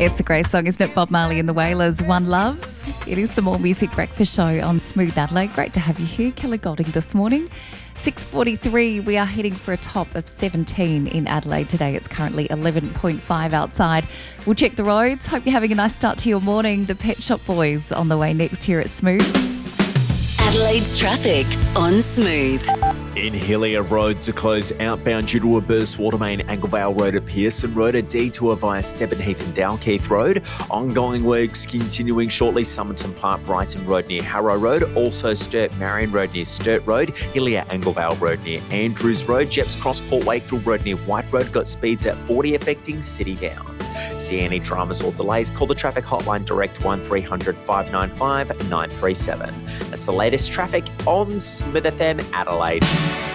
It's a great song, isn't it? Bob Marley and the Wailers, One Love. It is the More Music Breakfast Show on Smooth Adelaide. Great to have you here, Keller Golding, this morning. 6:43, we are heading for a top of 17 in Adelaide today. It's currently 11.5 outside. We'll check the roads. Hope you're having a nice start to your morning. The Pet Shop Boys on the way next here at Smooth. Adelaide's traffic on Smooth. In Hillier, roads are closed outbound due to a burst water main. Anglevale Road at Pearson Road, a detour via Stevenheath and Dalkeith Road. Ongoing works continuing shortly. Somerton Park, Brighton Road near Harrow Road. Also Sturt Marion Road near Sturt Road. Hillier Anglevale Road near Andrews Road. Jeps Cross Port Wakefield Road near White Road got speeds at 40 affecting city bound. See any dramas or delays, call the traffic hotline direct 1300 595 937. That's the latest traffic on Smooth FM Adelaide.